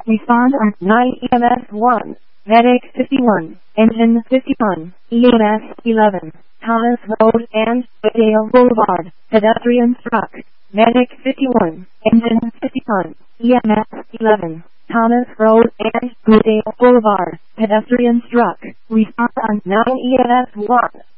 Respond on 9 EMS 1. Medic 51. Engine 51. EMS 11. Thomas Road and Goodale Boulevard. Pedestrian struck. Medic 51. Engine 51. EMS 11. Thomas Road and Goodale Boulevard. Pedestrian struck. Respond on 9 EMS 1.